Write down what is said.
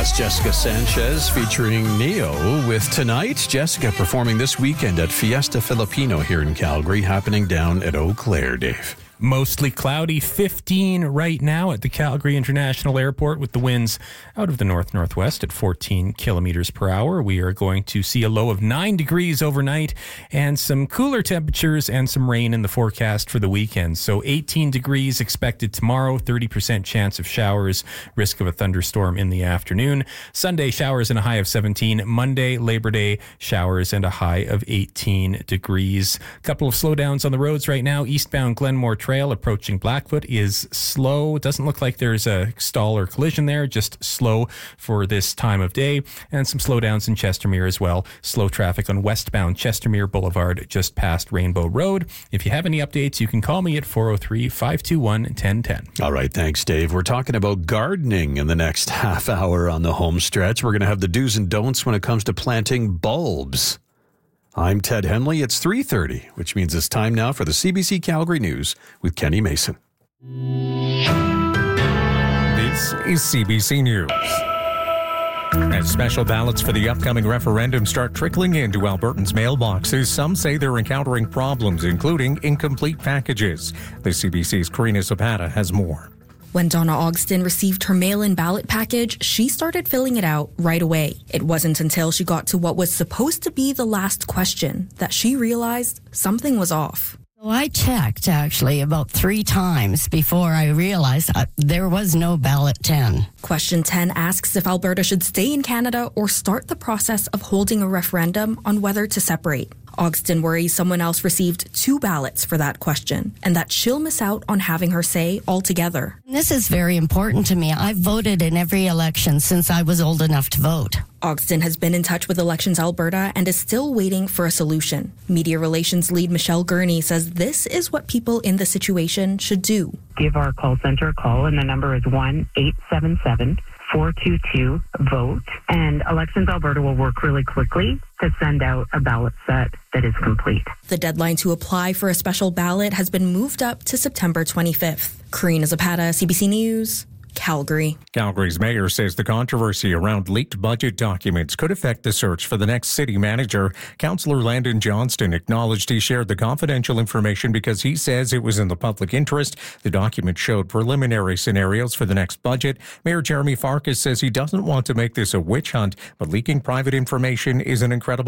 That's Jessica Sanchez featuring Neo with Tonight. Jessica performing this weekend at Fiesta Filipino here in Calgary, happening down at Eau Claire, Dave. Mostly cloudy, 15 right now at the Calgary International Airport with the winds out of the north-northwest at 14 kilometers per hour. We are going to see a low of 9 degrees overnight and some cooler temperatures and some rain in the forecast for the weekend. So 18 degrees expected tomorrow, 30% chance of showers, risk of a thunderstorm in the afternoon. Sunday, showers and a high of 17. Monday, Labor Day, showers and a high of 18 degrees. A couple of slowdowns on the roads right now. Eastbound Glenmore Trail approaching Blackfoot is slow. It doesn't look like there's a stall or collision there, just slow for this time of day. And some slowdowns in Chestermere as well. Slow traffic on westbound Chestermere Boulevard just past Rainbow Road. If you have any updates, you can call me at 403-521-1010. All right, thanks, Dave. We're talking about gardening in the next half hour on the home stretch. We're going to have the do's and don'ts when it comes to planting bulbs. I'm Ted Henley. It's 3:30, which means it's time now for the CBC Calgary News with Kenny Mason. This is CBC News. As special ballots for the upcoming referendum start trickling into Albertans' mailboxes, some say they're encountering problems, including incomplete packages. The CBC's Karina Zapata has more. When Donna Ogston received her mail-in ballot package, she started filling it out right away. It wasn't until she got to what was supposed to be the last question that she realized something was off. So I checked, actually, about 3 times before I realized there was no ballot 10. Question 10 asks if Alberta should stay in Canada or start the process of holding a referendum on whether to separate. Ogston worries someone else received 2 ballots for that question and that she'll miss out on having her say altogether. This is very important to me. I've voted in every election since I was old enough to vote. Ogston has been in touch with Elections Alberta and is still waiting for a solution. Media relations lead Michelle Gurney says this is what people in the situation should do. Give our call center a call, and the number is 1-877-422-VOTE. And Elections Alberta will work really quickly to send out a ballot set that is complete. The deadline to apply for a special ballot has been moved up to September 25th. Karina Zapata, CBC News, Calgary. Calgary's mayor says the controversy around leaked budget documents could affect the search for the next city manager. Councillor Landon Johnston acknowledged he shared the confidential information because he says it was in the public interest. The document showed preliminary scenarios for the next budget. Mayor Jeremy Farkas says he doesn't want to make this a witch hunt, but leaking private information is an incredible